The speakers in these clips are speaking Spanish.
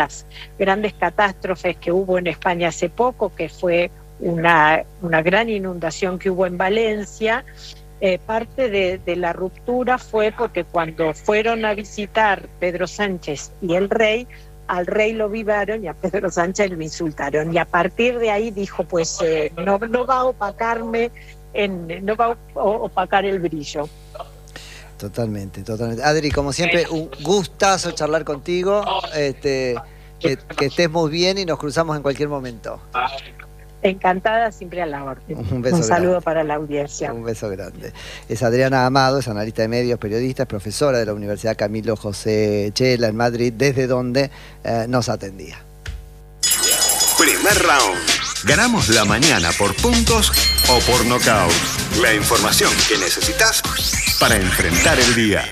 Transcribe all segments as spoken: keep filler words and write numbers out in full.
las grandes catástrofes que hubo en España hace poco, que fue una, una gran inundación que hubo en Valencia. Eh, parte de, de la ruptura fue porque cuando fueron a visitar Pedro Sánchez y el rey, al rey lo vivaron y a Pedro Sánchez lo insultaron. Y a partir de ahí dijo, pues eh, no, no va a opacarme, en, no va a opacar el brillo. Totalmente, totalmente. Adri, como siempre, un gustazo charlar contigo. Este, que, que estés muy bien y nos cruzamos en cualquier momento. Encantada, siempre a la orden. Un beso Un saludo grande. Para la audiencia. Un beso grande. Es Adriana Amado, es analista de medios, periodista, es profesora de la Universidad Camilo José Chela en Madrid, desde donde eh, nos atendía. Primer round. Ganamos la mañana por puntos o por nocaut. La información que necesitas para enfrentar el día.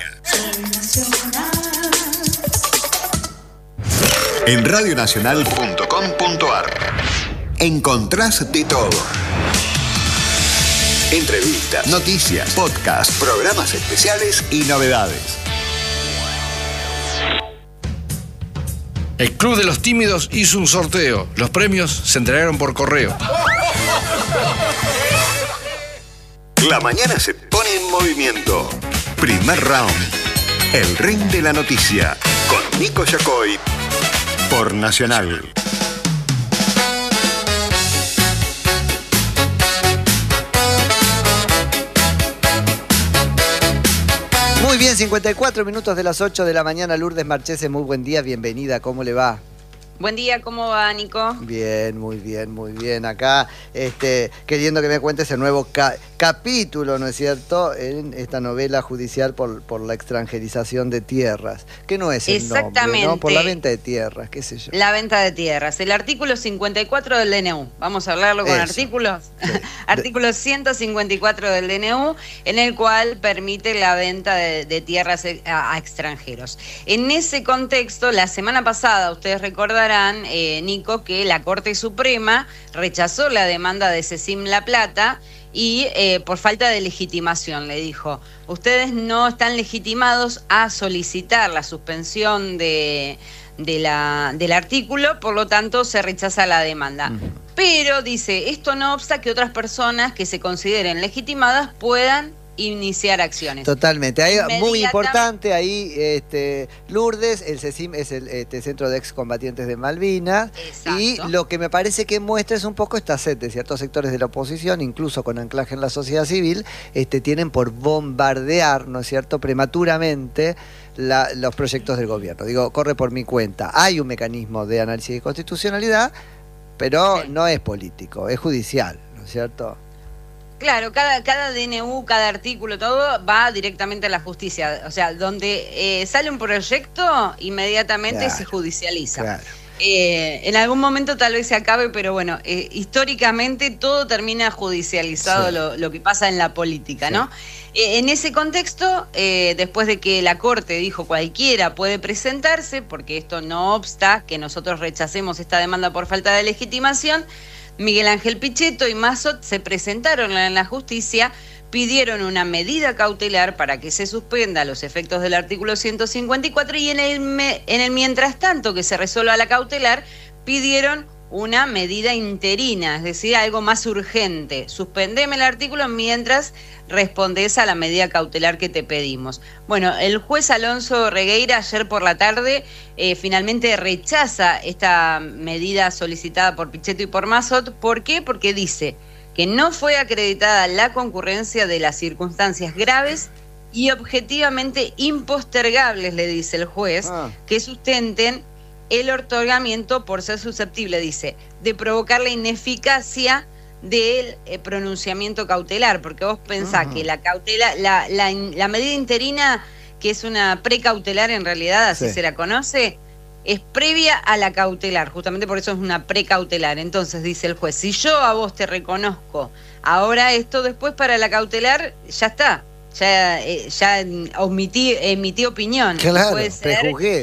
En radionacional punto com punto ar encontrás de todo. Entrevistas, noticias, podcasts, programas especiales y novedades. El Club de los Tímidos hizo un sorteo. Los premios se entregaron por correo. La mañana se pone en movimiento. Primer round. El ring de la noticia. Con Nico Yacoy. Por Nacional. Muy bien, cincuenta y cuatro minutos de las ocho de la mañana. Lourdes Marchese, muy buen día, bienvenida, ¿cómo le va? Buen día, ¿cómo va, Nico? Bien, muy bien, muy bien. Acá, este, queriendo que me cuentes el nuevo ca capítulo, ¿no es cierto?, en esta novela judicial por, por la extranjerización de tierras, que no es el nombre, ¿no? Por la venta de tierras, qué sé yo. La venta de tierras. El artículo cincuenta y cuatro del D N U. Vamos a hablarlo con Eso. artículos. Sí. Artículo ciento cincuenta y cuatro del D N U, en el cual permite la venta de, de tierras a, a extranjeros. En ese contexto, la semana pasada, ustedes recordarán, Eh, Nico, que la Corte Suprema rechazó la demanda de Cecim La Plata y eh, por falta de legitimación le dijo, ustedes no están legitimados a solicitar la suspensión de, de la, del artículo, por lo tanto se rechaza la demanda. Uh-huh. Pero dice, esto no obsta que otras personas que se consideren legitimadas puedan iniciar acciones. Totalmente. Ahí, muy importante ahí, este, Lourdes, el CECIM es el este, Centro de Excombatientes de Malvinas. Exacto. Y lo que me parece que muestra es un poco esta sed de ciertos sectores de la oposición, incluso con anclaje en la sociedad civil, este, tienen por bombardear, ¿no es cierto?, prematuramente la, los proyectos del gobierno. Digo, corre por mi cuenta. Hay un mecanismo de análisis de constitucionalidad, pero sí. no es político, es judicial, ¿no es cierto? Claro, cada, cada D N U, cada artículo, todo va directamente a la justicia. O sea, donde eh, sale un proyecto, inmediatamente claro, se judicializa. Claro. Eh, en algún momento tal vez se acabe, pero bueno, eh, históricamente todo termina judicializado, sí. lo, lo que pasa en la política, sí. ¿no? Eh, en ese contexto, eh, después de que la Corte dijo cualquiera puede presentarse, porque esto no obsta que nosotros rechacemos esta demanda por falta de legitimación, Miguel Ángel Pichetto y Mazzot se presentaron en la justicia, pidieron una medida cautelar para que se suspenda los efectos del artículo ciento cincuenta y cuatro y en el, me, en el mientras tanto que se resuelva la cautelar, pidieron una medida interina, es decir, algo más urgente. Suspendeme el artículo mientras respondes a la medida cautelar que te pedimos. Bueno, el juez Alonso Regueira ayer por la tarde eh, finalmente rechaza esta medida solicitada por Pichetto y por Mazzot. ¿Por qué? Porque dice que no fue acreditada la concurrencia de las circunstancias graves y objetivamente impostergables, le dice el juez, ah. que sustenten el otorgamiento por ser susceptible, dice, de provocar la ineficacia del eh, pronunciamiento cautelar, porque vos pensás uh-huh. que la cautela, la, la, la medida interina, que es una precautelar en realidad, así sí. se la conoce, es previa a la cautelar, justamente por eso es una precautelar. Entonces dice el juez, si yo a vos te reconozco ahora esto, después para la cautelar ya está, ya, eh, ya omití, emití opinión. Claro, puede ser, prejuzgué.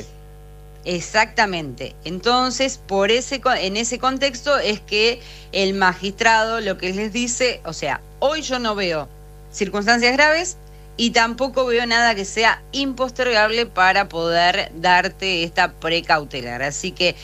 Exactamente. Entonces, por ese en ese contexto es que el magistrado lo que les dice, o sea, hoy yo no veo circunstancias graves y tampoco veo nada que sea impostergable para poder darte esta precautelar. Así que